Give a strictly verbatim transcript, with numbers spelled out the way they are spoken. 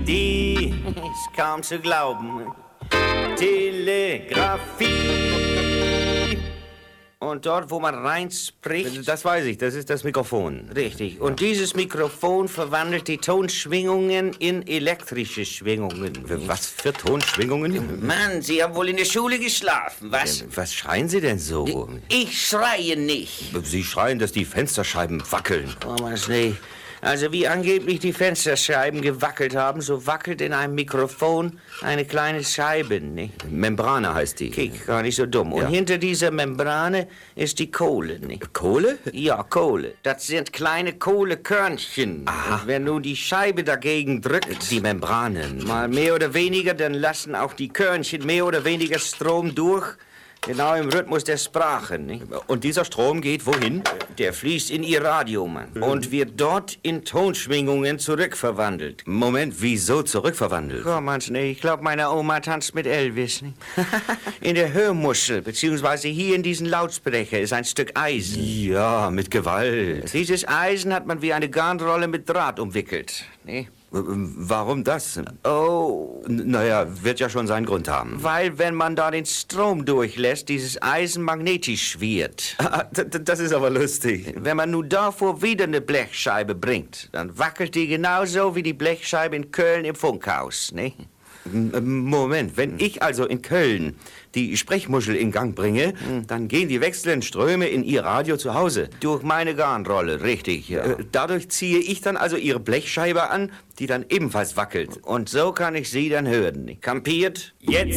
Die ist kaum zu glauben. Telegrafie. Und dort, wo man reinspricht... Das weiß ich, das ist das Mikrofon. Richtig. Und dieses Mikrofon verwandelt die Tonschwingungen in elektrische Schwingungen. Was für Tonschwingungen? Mann, Sie haben wohl in der Schule geschlafen, was? Was schreien Sie denn so? Ich schreie nicht. Sie schreien, dass die Fensterscheiben wackeln. Thomas, nee. Also wie angeblich die Fensterscheiben gewackelt haben, so wackelt in einem Mikrofon eine kleine Scheibe, nicht? Membrane heißt die. Kick, gar nicht so dumm. Und Ja. hinter dieser Membrane ist die Kohle, nicht? Kohle? Ja, Kohle. Das sind kleine Kohlekörnchen. Aha. Und wenn nun die Scheibe dagegen drückt, Die Membranen. mal mehr oder weniger, dann lassen auch die Körnchen mehr oder weniger Strom durch. Genau im Rhythmus der Sprache, nicht? Und dieser Strom geht wohin? Der fließt in Ihr Radio, Mann. Und wird dort in Tonschwingungen zurückverwandelt. Moment, wieso zurückverwandelt? Komm, Hans, nee, ich glaube, meine Oma tanzt mit Elvis, nicht? In der Hörmuschel, beziehungsweise hier in diesen Lautsprecher, ist ein Stück Eisen. Ja, mit Gewalt. Dieses Eisen hat man wie eine Garnrolle mit Draht umwickelt, nicht? Warum das? Oh, N- Naja, wird ja schon seinen Grund haben. weil, wenn man da den Strom durchlässt, dieses Eisen magnetisch wird. Ah, d- d- Das ist aber lustig. Wenn man nun davor wieder eine Blechscheibe bringt, dann wackelt die genauso wie die Blechscheibe in Köln im Funkhaus, nicht? M- Moment, wenn ich also in Köln die Sprechmuschel in Gang bringe, dann gehen die wechselnden Ströme in Ihr Radio zu Hause. Durch meine Garnrolle, richtig, ja. Äh, Dadurch ziehe ich dann also Ihre Blechscheibe an, die dann ebenfalls wackelt. Und so kann ich Sie dann hören, nicht? Kampiert? Jetzt